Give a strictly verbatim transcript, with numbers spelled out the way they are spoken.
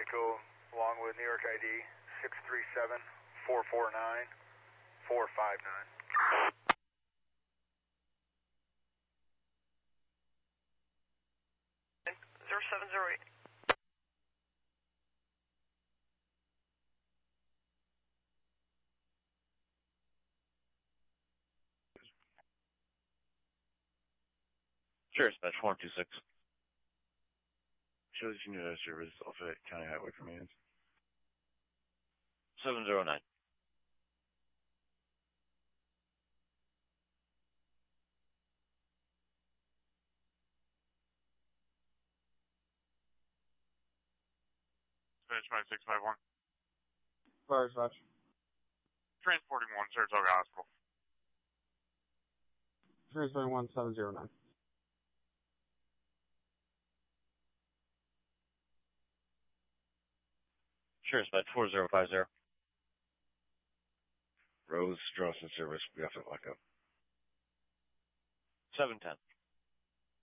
vehicle along with New York I D six three seven, four four nine, four five nine. zero seven zero eight. Sure, dispatch one two six. Shows you need service off at County Highway Command. seven zero nine. Dispatch five six five one. Fire dispatch. Transporting one, Saratoga Hospital. Transporting one seven zero nine. Sure, dispatch four zero five zero. Rose, Drawson service, we have to lock up. seven ten.